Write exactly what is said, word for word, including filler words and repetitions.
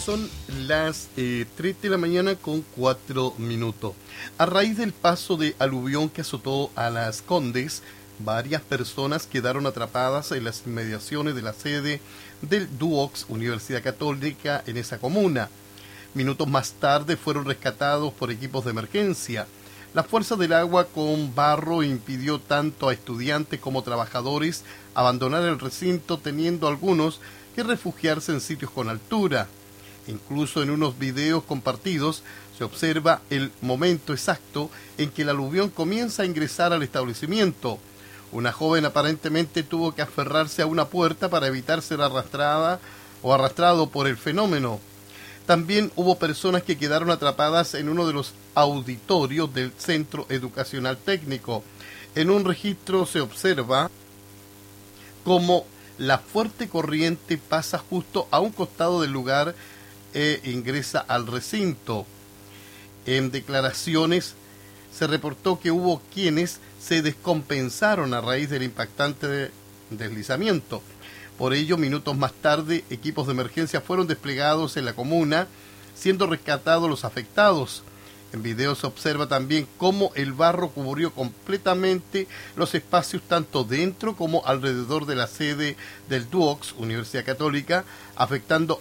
Son las eh, tres de la mañana con cuatro minutos. A raíz del paso de aluvión que azotó a Las Condes, varias personas quedaron atrapadas en las inmediaciones de la sede del DUOX, Universidad Católica, en esa comuna. Minutos más tarde fueron rescatados por equipos de emergencia. La fuerza del agua con barro impidió tanto a estudiantes como trabajadores abandonar el recinto, teniendo algunos que refugiarse en sitios con altura. Incluso en unos videos compartidos se observa el momento exacto en que el aluvión comienza a ingresar al establecimiento. Una joven aparentemente tuvo que aferrarse a una puerta para evitar ser arrastrada o arrastrado por el fenómeno. También hubo personas que quedaron atrapadas en uno de los auditorios del Centro Educacional Técnico. En un registro se observa cómo la fuerte corriente pasa justo a un costado del lugar e ingresa al recinto. En declaraciones se reportó que hubo quienes se descompensaron a raíz del impactante deslizamiento. Por ello, minutos más tarde, equipos de emergencia fueron desplegados en la comuna, siendo rescatados los afectados. En video se observa también cómo el barro cubrió completamente los espacios tanto dentro como alrededor de la sede del DUOX, Universidad Católica, afectando